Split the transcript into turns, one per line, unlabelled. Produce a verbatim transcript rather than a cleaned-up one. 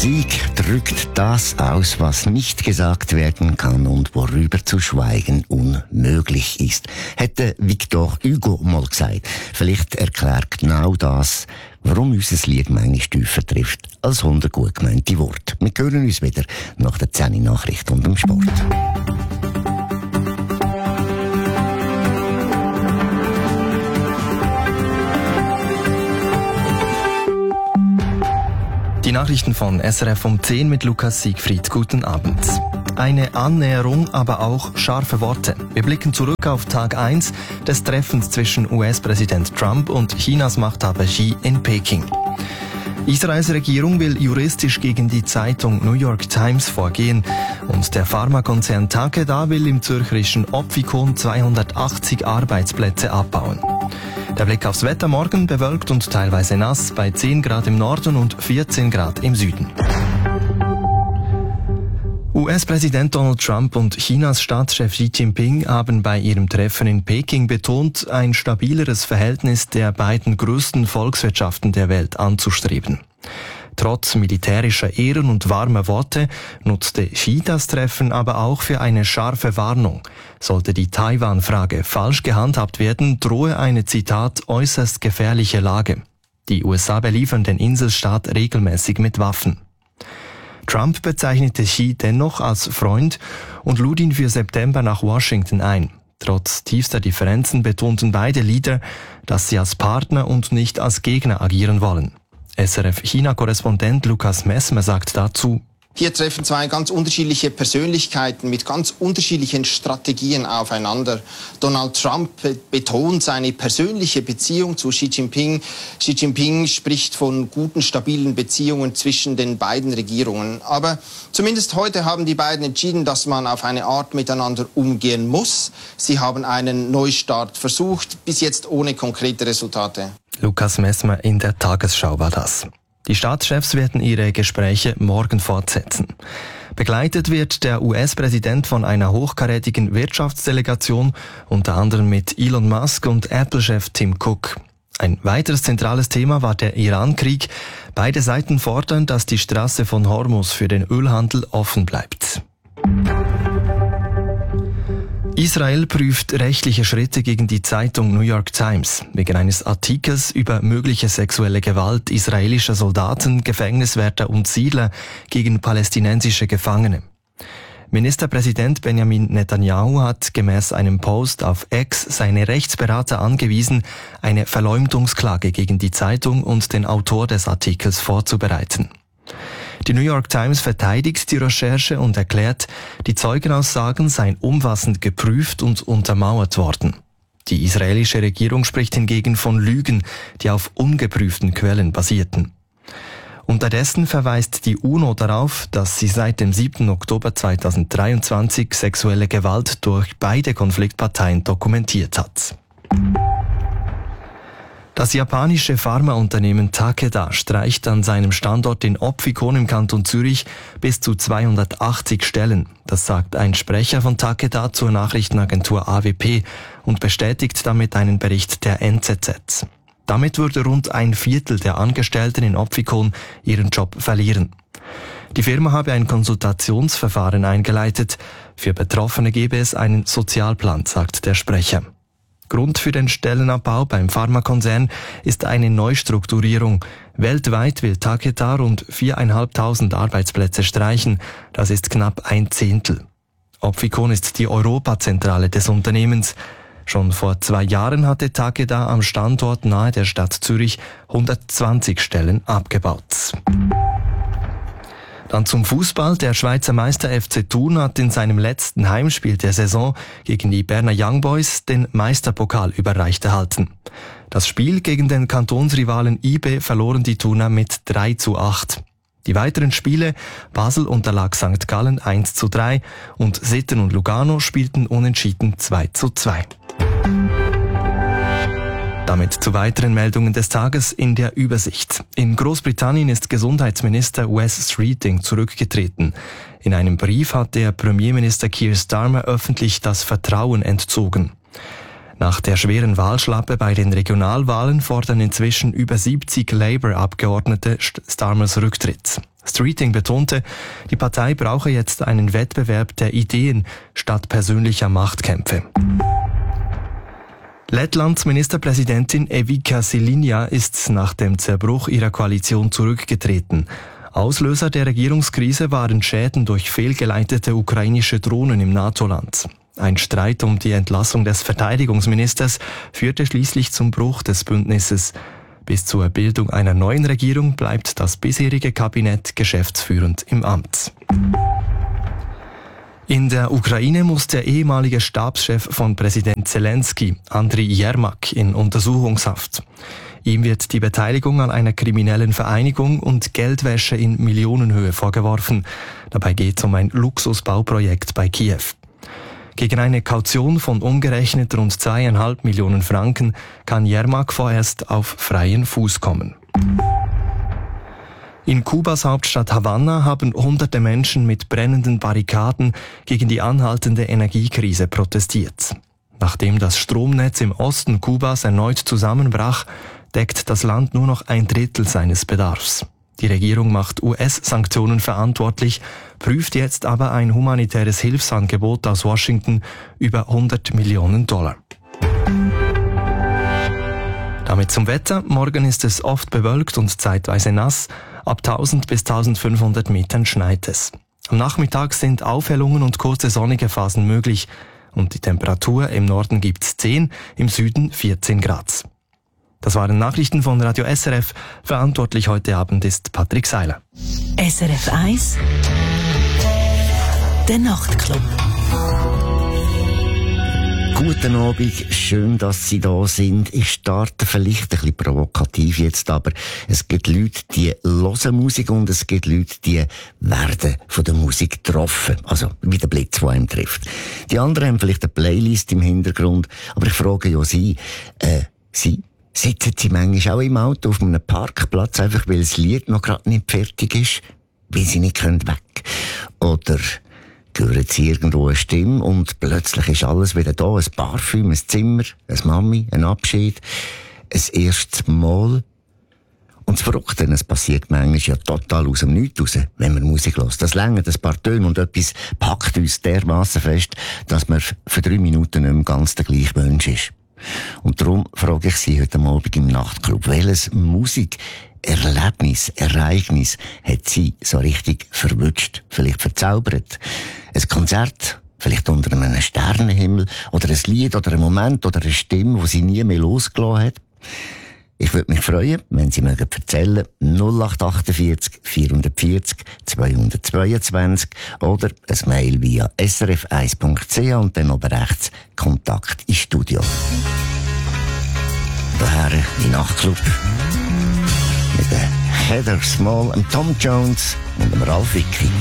Musik drückt das aus, was nicht gesagt werden kann und worüber zu schweigen unmöglich ist, hätte Victor Hugo mal gesagt. Vielleicht erklärt genau das, warum unser Lied manchmal tiefer trifft als hundert gut gemeinte Worte. Wir hören uns wieder nach der zehn Nachricht und dem Sport.
Die Nachrichten von S R F um zehn mit Lukas Siegfried. Guten Abend. Eine Annäherung, aber auch scharfe Worte. Wir blicken zurück auf Tag eins des Treffens zwischen U S-Präsident Trump und Chinas Machthaber Xi in Peking. Israels Regierung will juristisch gegen die Zeitung New York Times vorgehen und der Pharmakonzern Takeda will im zürcherischen Opfikon zweihundertachtzig Arbeitsplätze abbauen. Der Blick aufs Wetter: morgen bewölkt und teilweise nass bei zehn Grad im Norden und vierzehn Grad im Süden. U S-Präsident Donald Trump und Chinas Staatschef Xi Jinping haben bei ihrem Treffen in Peking betont, ein stabileres Verhältnis der beiden größten Volkswirtschaften der Welt anzustreben. Trotz militärischer Ehren und warmer Worte nutzte Xi das Treffen aber auch für eine scharfe Warnung. Sollte die Taiwan-Frage falsch gehandhabt werden, drohe eine, Zitat, äußerst gefährliche Lage. Die U S A beliefern den Inselstaat regelmäßig mit Waffen. Trump bezeichnete Xi dennoch als Freund und lud ihn für September nach Washington ein. Trotz tiefster Differenzen betonten beide Leader, dass sie als Partner und nicht als Gegner agieren wollen. S R F-China-Korrespondent Lukas Messmer sagt dazu:
Hier treffen zwei ganz unterschiedliche Persönlichkeiten mit ganz unterschiedlichen Strategien aufeinander. Donald Trump betont seine persönliche Beziehung zu Xi Jinping. Xi Jinping spricht von guten, stabilen Beziehungen zwischen den beiden Regierungen. Aber zumindest heute haben die beiden entschieden, dass man auf eine Art miteinander umgehen muss. Sie haben einen Neustart versucht, bis jetzt ohne konkrete Resultate.
Lukas Messmer in der Tagesschau war das. Die Staatschefs werden ihre Gespräche morgen fortsetzen. Begleitet wird der U S-Präsident von einer hochkarätigen Wirtschaftsdelegation, unter anderem mit Elon Musk und Apple-Chef Tim Cook. Ein weiteres zentrales Thema war der Iran-Krieg. Beide Seiten fordern, dass die Straße von Hormuz für den Ölhandel offen bleibt. Israel prüft rechtliche Schritte gegen die Zeitung New York Times wegen eines Artikels über mögliche sexuelle Gewalt israelischer Soldaten, Gefängniswärter und Siedler gegen palästinensische Gefangene. Ministerpräsident Benjamin Netanyahu hat gemäß einem Post auf X seine Rechtsberater angewiesen, eine Verleumdungsklage gegen die Zeitung und den Autor des Artikels vorzubereiten. Die New York Times verteidigt die Recherche und erklärt, die Zeugenaussagen seien umfassend geprüft und untermauert worden. Die israelische Regierung spricht hingegen von Lügen, die auf ungeprüften Quellen basierten. Unterdessen verweist die UNO darauf, dass sie seit dem siebten Oktober zweitausenddreiundzwanzig sexuelle Gewalt durch beide Konfliktparteien dokumentiert hat. Das japanische Pharmaunternehmen Takeda streicht an seinem Standort in Opfikon im Kanton Zürich bis zu zweihundertachtzig Stellen. Das sagt ein Sprecher von Takeda zur Nachrichtenagentur A W P und bestätigt damit einen Bericht der N Z Z. Damit würde rund ein Viertel der Angestellten in Opfikon ihren Job verlieren. Die Firma habe ein Konsultationsverfahren eingeleitet. Für Betroffene gebe es einen Sozialplan, sagt der Sprecher. Grund für den Stellenabbau beim Pharmakonzern ist eine Neustrukturierung. Weltweit will Takeda rund viertausendfünfhundert Arbeitsplätze streichen. Das ist knapp ein Zehntel. Opfikon ist die Europazentrale des Unternehmens. Schon vor zwei Jahren hatte Takeda am Standort nahe der Stadt Zürich hundertzwanzig Stellen abgebaut. Dann zum Fußball. Der Schweizer Meister F C Thun hat in seinem letzten Heimspiel der Saison gegen die Berner Young Boys den Meisterpokal überreicht erhalten. Das Spiel gegen den Kantonsrivalen I B verloren die Thuner mit drei zu acht. Die weiteren Spiele: Basel unterlag Sankt Gallen eins zu drei und Sitten und Lugano spielten unentschieden zwei zu zwei. Damit zu weiteren Meldungen des Tages in der Übersicht. In Großbritannien ist Gesundheitsminister Wes Streeting zurückgetreten. In einem Brief hat der Premierminister Keir Starmer öffentlich das Vertrauen entzogen. Nach der schweren Wahlschlappe bei den Regionalwahlen fordern inzwischen über siebzig Labour-Abgeordnete Starmers Rücktritt. Streeting betonte, die Partei brauche jetzt einen Wettbewerb der Ideen statt persönlicher Machtkämpfe. Lettlands Ministerpräsidentin Evika Silinja ist nach dem Zerbruch ihrer Koalition zurückgetreten. Auslöser der Regierungskrise waren Schäden durch fehlgeleitete ukrainische Drohnen im NATO-Land. Ein Streit um die Entlassung des Verteidigungsministers führte schließlich zum Bruch des Bündnisses. Bis zur Bildung einer neuen Regierung bleibt das bisherige Kabinett geschäftsführend im Amt. In der Ukraine muss der ehemalige Stabschef von Präsident Zelensky, Andriy Jermak, in Untersuchungshaft. Ihm wird die Beteiligung an einer kriminellen Vereinigung und Geldwäsche in Millionenhöhe vorgeworfen. Dabei geht es um ein Luxusbauprojekt bei Kiew. Gegen eine Kaution von umgerechnet rund zweieinhalb Millionen Franken kann Jermak vorerst auf freien Fuß kommen. In Kubas Hauptstadt Havanna haben hunderte Menschen mit brennenden Barrikaden gegen die anhaltende Energiekrise protestiert. Nachdem das Stromnetz im Osten Kubas erneut zusammenbrach, deckt das Land nur noch ein Drittel seines Bedarfs. Die Regierung macht U S-Sanktionen verantwortlich, prüft jetzt aber ein humanitäres Hilfsangebot aus Washington über hundert Millionen Dollar. Damit zum Wetter. Morgen ist es oft bewölkt und zeitweise nass. Ab tausend bis tausendfünfhundert Metern schneit es. Am Nachmittag sind Aufhellungen und kurze sonnige Phasen möglich. Und die Temperatur im Norden gibt's zehn, im Süden vierzehn Grad. Das waren Nachrichten von Radio S R F. Verantwortlich heute Abend ist Patrick Seiler.
S R F eins, der Nachtclub.
Guten Abend, schön, dass Sie da sind. Ich starte vielleicht ein bisschen provokativ jetzt, aber es gibt Leute, die hören Musik und es gibt Leute, die werden von der Musik getroffen. Also wie der Blitz, der einem trifft. Die anderen haben vielleicht eine Playlist im Hintergrund, aber ich frage ja Sie, äh, Sie? Sitzen Sie manchmal auch im Auto auf einem Parkplatz, einfach weil das Lied noch gerade nicht fertig ist, weil Sie nicht weg können? Oder hören Sie irgendwo eine Stimme und plötzlich ist alles wieder da, ein Parfüm, ein Zimmer, eine Mami, ein Abschied, ein erstes Mal. Und das Verrückte, es passiert manchmal ja total aus dem Nichts raus, wenn man Musik hört. Das längert ein paar Töne und etwas packt uns dermassen fest, dass man für drei Minuten nicht mehr ganz der gleiche Mensch ist. Und darum frage ich Sie heute Abend im Nachtclub, welches Musik, Erlebnis, Ereignis hat Sie so richtig verwünscht, vielleicht verzaubert? Ein Konzert, vielleicht unter einem Sternenhimmel, oder ein Lied, oder ein Moment, oder eine Stimme, die Sie nie mehr losgelassen hat? Ich würde mich freuen, wenn Sie mir erzählen, null acht achtundvierzig vierhundertvierzig zweihundertzweiundzwanzig oder ein Mail via s r f eins punkt c h und dann oben rechts Kontakt ins Studio. Daher die Nachtclub mit der Heather Small, dem Tom Jones und dem Ralf Wicki.